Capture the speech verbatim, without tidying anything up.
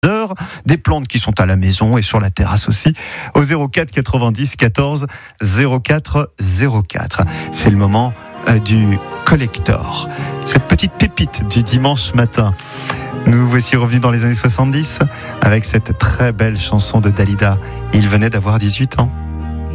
heures, des plantes qui sont à la maison et sur la terrasse aussi, au zéro quatre quatre-vingt-dix quatorze zéro quatre zéro quatre. C'est le moment euh, du collector, cette petite pépite du dimanche matin. Nous voici revenus dans les années soixante-dix avec cette très belle chanson de Dalida. Il venait d'avoir dix-huit ans.